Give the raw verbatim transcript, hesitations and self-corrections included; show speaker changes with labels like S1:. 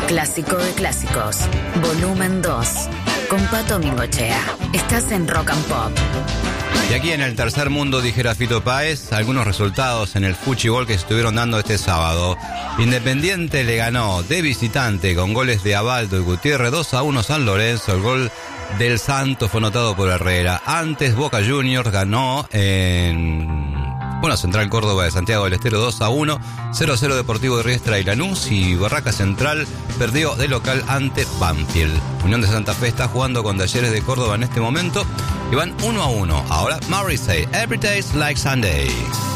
S1: Clásico de clásicos, volumen dos, con Pato Mingochea. Estás en Rock and Pop.
S2: Y aquí en el tercer mundo, dijera Fito Páez, algunos resultados en el Fuchibol que se estuvieron dando este sábado. Independiente le ganó de visitante con goles de Abaldo y Gutiérrez dos a uno San Lorenzo. El gol del Santos fue anotado por Herrera. Antes Boca Juniors ganó en... Bueno, Central Córdoba de Santiago del Estero dos a uno, cero a cero Deportivo de Riestra y Lanús, y Barraca Central perdió de local ante Banfield. Unión de Santa Fe está jugando con Talleres de Córdoba en este momento y van uno a uno. Ahora Morrissey, Every Day's Like Sunday.